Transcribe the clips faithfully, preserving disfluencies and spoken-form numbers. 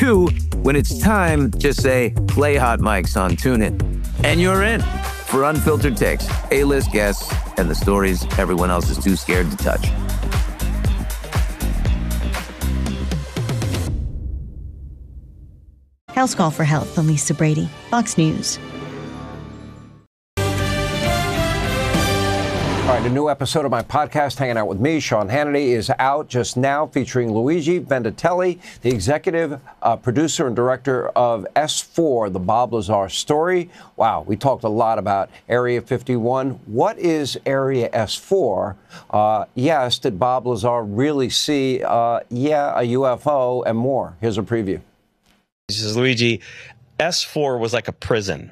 two, when it's time, just say, play Hot Mics on TuneIn. And you're in for unfiltered takes, A-list guests, and the stories everyone else is too scared to touch. House Call for Health, Lisa Brady, Fox News. All right, a new episode of my podcast, Hanging Out with Me, Sean Hannity, is out just now, featuring Luigi Venditelli, the executive uh, producer and director of S four, the Bob Lazar story. Wow, we talked a lot about Area fifty-one. What is Area S four? Uh, yes, did Bob Lazar really see, uh, yeah, a U F O and more? Here's a preview. This is Luigi. S four was like a prison.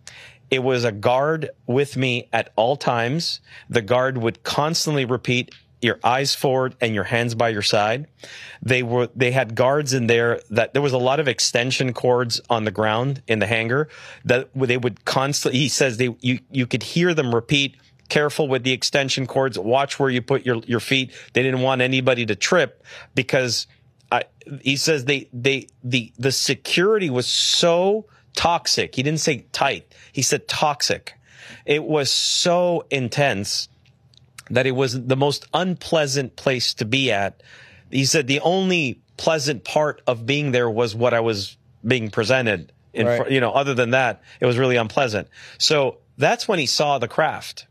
It was a guard with me at all times. The guard would constantly repeat, your eyes forward and your hands by your side. They were, they had guards in there that there was a lot of extension cords on the ground in the hangar that they would constantly, he says they, you, you could hear them repeat, careful with the extension cords, watch where you put your, your feet. They didn't want anybody to trip because I, he says they, they, the, the security was so toxic. He didn't say tight. He said toxic. It was so intense that it was the most unpleasant place to be at. He said the only pleasant part of being there was what I was being presented. In, right. You know, other than that, it was really unpleasant. So that's when he saw the craft.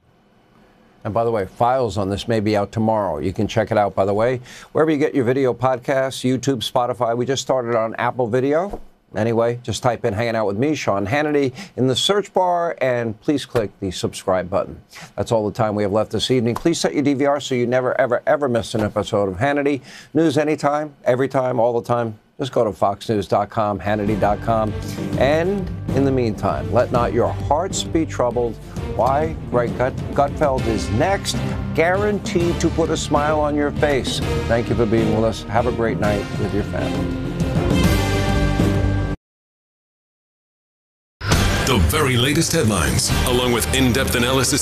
And by the way, files on this may be out tomorrow. You can check it out, by the way, wherever you get your video podcasts, YouTube, Spotify. We just started on Apple Video. Anyway, just type in Hanging Out with Me, Sean Hannity, in the search bar, and please click the subscribe button. That's all the time we have left this evening. Please set your D V R so you never, ever, ever miss an episode of Hannity. News anytime, every time, all the time. Just go to fox news dot com, hannity dot com. And in the meantime, let not your hearts be troubled. Why? Greg Gut Gutfeld is next, guaranteed to put a smile on your face. Thank you for being with us. Have a great night with your family. The very latest headlines, along with in-depth analysis